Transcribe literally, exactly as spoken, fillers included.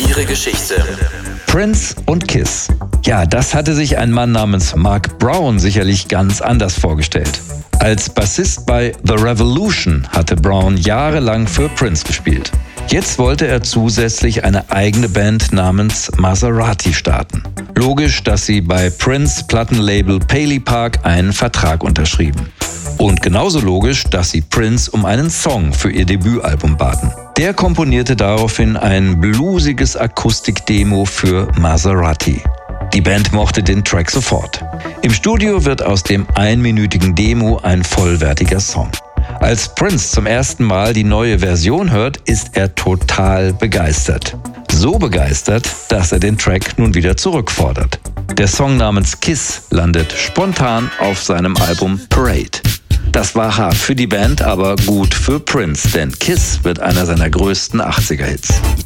Ihre Geschichte. Prince und Kiss. Ja, das hatte sich ein Mann namens Mark Brown sicherlich ganz anders vorgestellt. Als Bassist bei The Revolution hatte Brown jahrelang für Prince gespielt. Jetzt wollte er zusätzlich eine eigene Band namens Maserati starten. Logisch, dass sie bei Prince Plattenlabel Paley Park einen Vertrag unterschrieben. Und genauso logisch, dass sie Prince um einen Song für ihr Debütalbum baten. Der komponierte daraufhin ein bluesiges Akustikdemo für Maserati. Die Band mochte den Track sofort. Im Studio wird aus dem einminütigen Demo ein vollwertiger Song. Als Prince zum ersten Mal die neue Version hört, ist er total begeistert. So begeistert, dass er den Track nun wieder zurückfordert. Der Song namens Kiss landet spontan auf seinem Album Parade. Das war hart für die Band, aber gut für Prince, denn Kiss wird einer seiner größten achtziger-Hits.